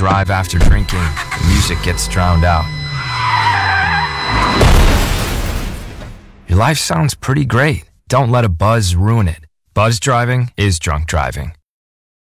drive after drinking, the music gets drowned out. Your life sounds pretty great. Don't let a buzz ruin it. Buzz driving is drunk driving.